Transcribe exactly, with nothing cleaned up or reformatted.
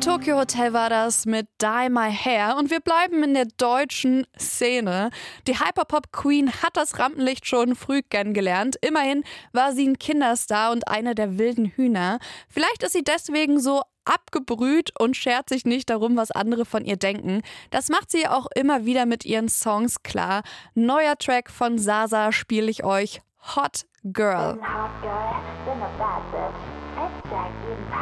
Tokyo Hotel war das mit Dye My Hair und wir bleiben in der deutschen Szene. Die Hyperpop-Queen hat das Rampenlicht schon früh kennengelernt. Immerhin war sie ein Kinderstar und eine der wilden Hühner. Vielleicht ist sie deswegen so abgebrüht und schert sich nicht darum, was andere von ihr denken. Das macht sie auch immer wieder mit ihren Songs klar. Neuer Track von Sasa spiele ich euch, Hot Girl. Bin Hot Girl, bin a Bad Bitch. Ich check jeden Tag